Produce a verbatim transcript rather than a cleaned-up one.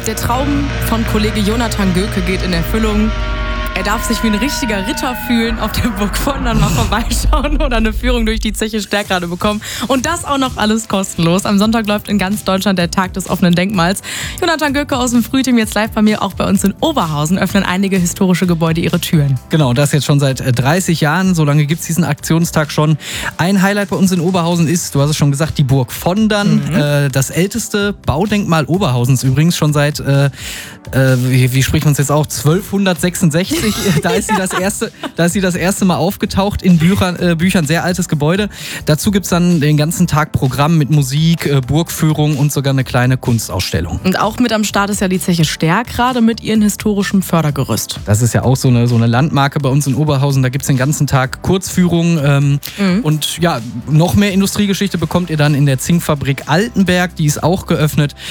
der Traum von Kollege Jonathan Göke geht in Erfüllung. Er darf sich wie ein richtiger Ritter fühlen, auf der Burg Vondern mal vorbeischauen oder eine Führung durch die Zeche Stärkrade bekommen. Und das auch noch alles kostenlos. Am Sonntag läuft in ganz Deutschland der Tag des offenen Denkmals. Jonathan Göke aus dem Frühteam jetzt live bei mir. Auch bei uns in Oberhausen öffnen einige historische Gebäude ihre Türen. Genau, das jetzt schon seit dreißig Jahren. So lange gibt es diesen Aktionstag schon. Ein Highlight bei uns in Oberhausen ist, du hast es schon gesagt, die Burg Vondern. Mhm. Äh, das älteste Baudenkmal Oberhausens übrigens schon seit, äh, äh, wie, wie spricht man es jetzt auch, zwölfhundertsechsundsechzig. Da ist sie das erste, da ist sie das erste Mal aufgetaucht in Büchern, äh, Büchern, sehr altes Gebäude. Dazu gibt es dann den ganzen Tag Programm mit Musik, äh, Burgführung und sogar eine kleine Kunstausstellung. Und auch mit am Start ist ja die Zeche Stärkrade mit ihrem historischen Fördergerüst. Das ist ja auch so eine, so eine Landmarke bei uns in Oberhausen. Da gibt es den ganzen Tag Kurzführungen. Ähm, mhm. Und ja, noch mehr Industriegeschichte bekommt ihr dann in der Zinkfabrik Altenberg. Die ist auch geöffnet.